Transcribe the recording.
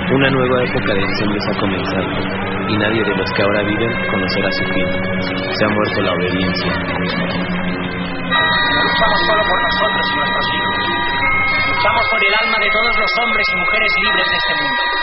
Una nueva época de incendios ha comenzado, y nadie de los que ahora viven conocerá su fin. Se ha muerto la obediencia. No luchamos solo por nosotros y nuestros hijos. Luchamos por el alma de todos los hombres y mujeres libres de este mundo.